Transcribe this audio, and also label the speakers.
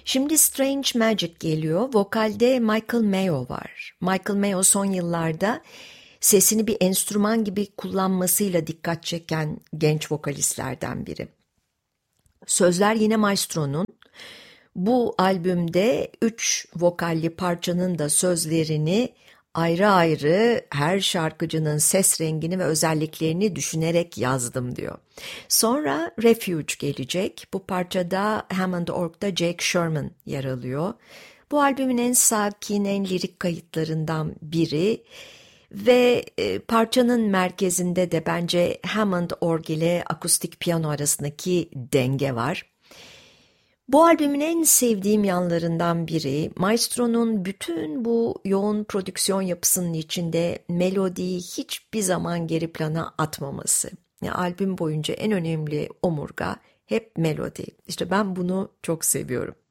Speaker 1: Şimdi Strange Magic geliyor. Vokalde Michael Mayo var. Michael Mayo son yıllarda sesini bir enstrüman gibi kullanmasıyla dikkat çeken genç vokalistlerden biri. Sözler yine Maestro'nun. Bu albümde 3 vokalli parçanın da sözlerini ayrı ayrı her şarkıcının ses rengini ve özelliklerini düşünerek yazdım diyor. Sonra Refuge gelecek. Bu parçada Hammond Org'da Jake Sherman yer alıyor. Bu albümün en sakin, en lirik kayıtlarından biri ve parçanın merkezinde de bence Hammond Org ile akustik piyano arasındaki denge var. Bu albümün en sevdiğim yanlarından biri, Maestro'nun bütün bu yoğun prodüksiyon yapısının içinde melodiyi hiçbir zaman geri plana atmaması. Yani albüm boyunca en önemli omurga hep melodi. İşte ben bunu çok seviyorum.